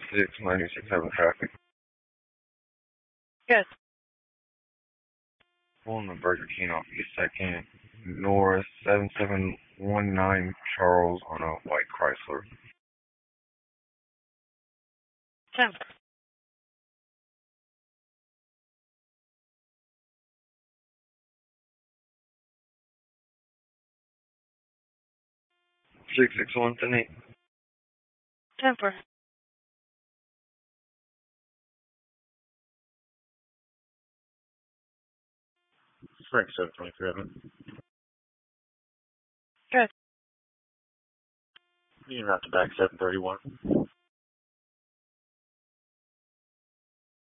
696 having traffic. Good. Pulling the Burger King off East 2nd, North 7719 Charles on a white Chrysler. 10. 661 10-8. 10 for. Frank 727. Good. You can route to back 731.